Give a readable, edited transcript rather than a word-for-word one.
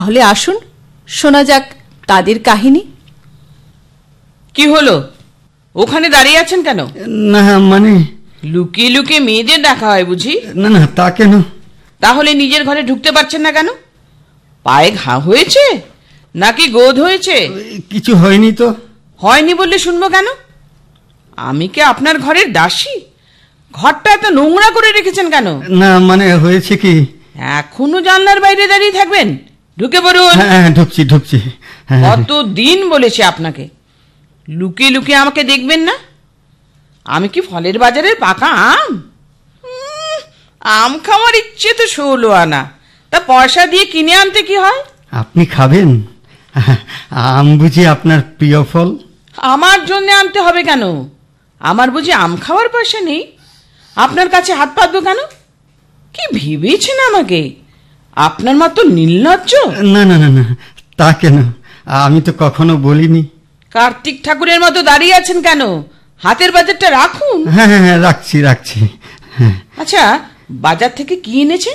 তাহলে আসুন শোনা যাক তাদের কাহিনী। কি হলো, ওখানে দাঁড়িয়ে আছেন কেন? না মানে লুকিয়ে লুকিয়ে মেয়েদের দেখা হয় বুঝি? না না তা কেন? তাহলে নিজের ঘরে ঢুকতে পারছেন না কেন? পায়ে ঘা হয়েছে নাকি গোদ হয়েছে? কিছু হয়নি তো। হয়নি বললে শুনবো কেন? আমি কি আপনার ঘরের দাসী? ঘরটা এত নোংরা করে রেখেছেন কেন? না মানে হয়েছে কি, এখনো জানলার বাইরে দাঁড়িয়ে থাকবেন? ঢুকে পড়ুন। হ্যাঁ ঢুকছি ঢুকছি। হ্যাঁ কতদিন বলেছি আপনাকে, লুকিয়ে লুকিয়ে আমাকে দেখবেন না। আমি কি ফলের বাজারের পাকা আম? আম খাওয়ার ইচ্ছে তো 16 আনা, তা পয়সা দিয়ে কিনে আনতে কি হয়? আপনি খাবেন? আম বুঝি আপনার প্রিয় ফল? আমার জন্য আনতে হবে কেন? আমার বুঝি আম খাওয়ার পয়সা নেই? আপনার কাছে হাত পাতবো কেন? কি ভেবেছেন আমাকে আপনার মতো নির্লজ্জ? না না না না তা কেন, আমি তো কখনো বলিনি। কার্তিক ঠাকুরের মতো দাঁড়িয়ে আছেন কেন? হাতের বাজারটা রাখুন। হ্যাঁ হ্যাঁ রাখছি রাখছি। আচ্ছা, বাজার থেকে কি এনেছে?